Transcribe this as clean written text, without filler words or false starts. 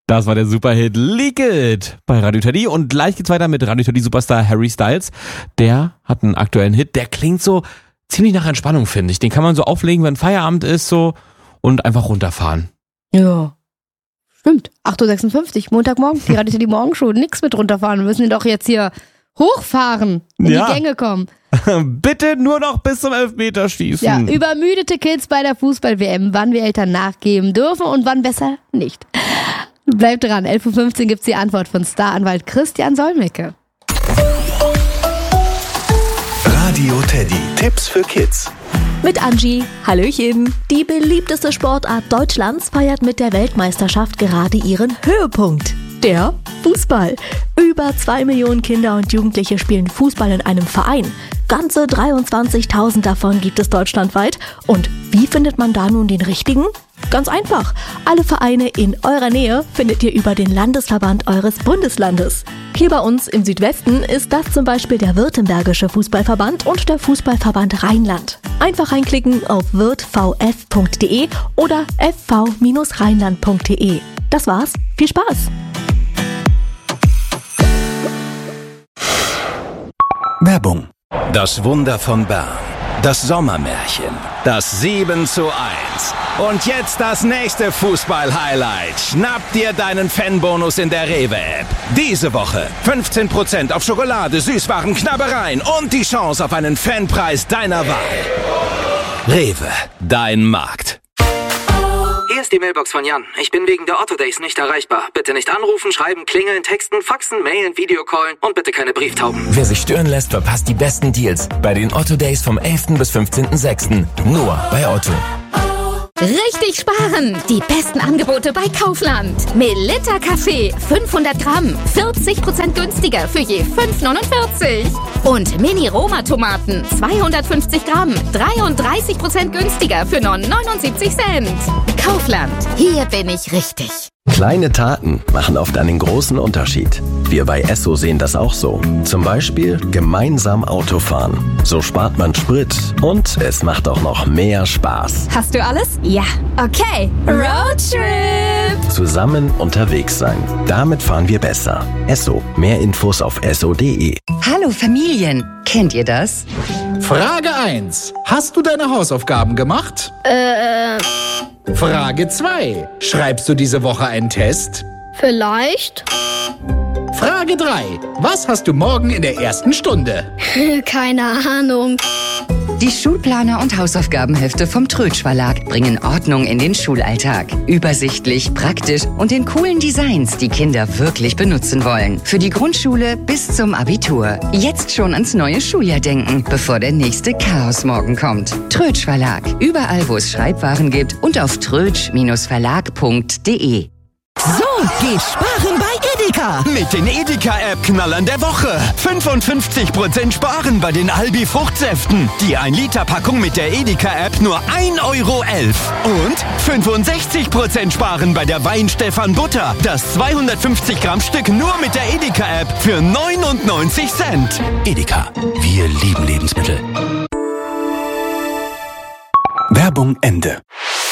Das war der Superhit Leak It bei Radio Teddy. Und gleich geht's weiter mit Radio Teddy Superstar Harry Styles. Der hat einen aktuellen Hit, der klingt so ziemlich nach Entspannung, finde ich. Den kann man so auflegen, wenn Feierabend ist so und einfach runterfahren. Ja, stimmt. 8.56 Uhr, Montagmorgen, die Radio Teddy Morgenshow. Nix mit runterfahren, wir müssen doch jetzt hier hochfahren, in die Gänge kommen. Bitte nur noch bis zum Elfmeterschießen. Ja, übermüdete Kids bei der Fußball-WM, wann wir Eltern nachgeben dürfen und wann besser nicht. Bleibt dran, 11.15 Uhr gibt's die Antwort von Staranwalt Christian Solmecke. Radio Teddy, Tipps für Kids. Mit Angie. Hallöchen. Die beliebteste Sportart Deutschlands feiert mit der Weltmeisterschaft gerade ihren Höhepunkt. Der Fußball. Über 2 Millionen Kinder und Jugendliche spielen Fußball in einem Verein. Ganze 23.000 davon gibt es deutschlandweit. Und wie findet man da nun den richtigen? Ganz einfach. Alle Vereine in eurer Nähe findet ihr über den Landesverband eures Bundeslandes. Hier bei uns im Südwesten ist das zum Beispiel der Württembergische Fußballverband und der Fußballverband Rheinland. Einfach reinklicken auf wirtvf.de oder fv-rheinland.de. Das war's. Viel Spaß! Werbung. Das Wunder von Bern. Das Sommermärchen. Das 7:1. Und jetzt das nächste Fußball-Highlight. Schnapp dir deinen Fanbonus in der Rewe-App. Diese Woche 15% auf Schokolade, Süßwaren, Knabbereien und die Chance auf einen Fanpreis deiner Wahl. Rewe, dein Markt. Hier ist die Mailbox von Jan. Ich bin wegen der Otto Days nicht erreichbar. Bitte nicht anrufen, schreiben, klingeln, texten, faxen, mailen, Videocallen und bitte keine Brieftauben. Wer sich stören lässt, verpasst die besten Deals bei den Otto Days vom 11. bis 15.06. Nur bei Otto. Richtig sparen! Die besten Angebote bei Kaufland. Melitta Kaffee, 500 Gramm, 40% günstiger für je 5,49. Und Mini-Roma-Tomaten, 250 Gramm, 33% günstiger für nur 79 Cent. Kaufland, hier bin ich richtig. Kleine Taten machen oft einen großen Unterschied. Wir bei Esso sehen das auch so. Zum Beispiel gemeinsam Autofahren. So spart man Sprit und es macht auch noch mehr Spaß. Hast du alles? Ja. Okay. Roadtrip! Zusammen unterwegs sein. Damit fahren wir besser. Esso. Mehr Infos auf esso.de. Hallo Familien. Kennt ihr das? Frage 1. Hast du deine Hausaufgaben gemacht? Frage 2. Schreibst du diese Woche einen Test? Vielleicht. Frage 3. Was hast du morgen in der ersten Stunde? Keine Ahnung. Die Schulplaner und Hausaufgabenhefte vom Trötsch Verlag bringen Ordnung in den Schulalltag. Übersichtlich, praktisch und in coolen Designs, die Kinder wirklich benutzen wollen. Für die Grundschule bis zum Abitur. Jetzt schon ans neue Schuljahr denken, bevor der nächste Chaosmorgen kommt. Trötsch Verlag. Überall, wo es Schreibwaren gibt und auf trötsch-verlag.de. So geht sparen bei Edeka. Mit den Edeka-App-Knallern der Woche. 55% sparen bei den Albi-Fruchtsäften. Die 1-Liter-Packung mit der Edeka-App nur 1,11 € Und 65% sparen bei der Weinstefan-Butter. Das 250-Gramm-Stück nur mit der Edeka-App für 99 Cent. Edeka, wir lieben Lebensmittel. Werbung Ende.